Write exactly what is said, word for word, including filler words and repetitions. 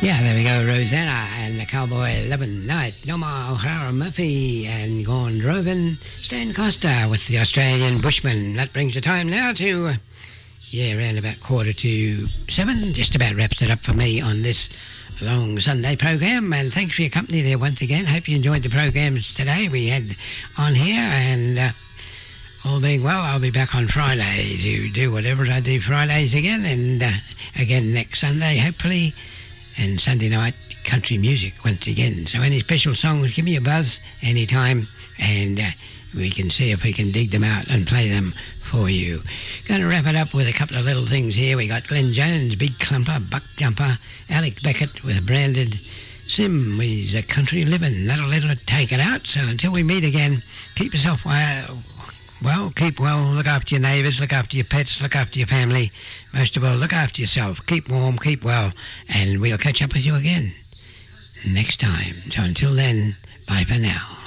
Yeah, there we go, Rosanna and the Cowboy Lovin' Night. Noma O'Hara Murphy and Gordon Drogan. Stan Costa with the Australian Bushman. That brings the time now to, uh, yeah, around about quarter to seven. Just about wraps it up for me on this long Sunday program. And thanks for your company there once again. Hope you enjoyed the programs today we had on here. And uh, all being well, I'll be back on Friday to do whatever I do Fridays again. And uh, again next Sunday, hopefully. And Sunday night, country music once again. So any special songs, give me a buzz anytime, and uh, we can see if we can dig them out and play them for you. Going to wrap it up with a couple of little things here. We got Glenn Jones, Big Clumper, Buck Jumper, Alec Beckett with Branded Sim with a Country Livin'. That'll let it take it out. So until we meet again, keep yourself well. Well, keep well, look after your neighbours, look after your pets, look after your family. Most of all, look after yourself. Keep warm, keep well, and we'll catch up with you again next time. So until then, bye for now.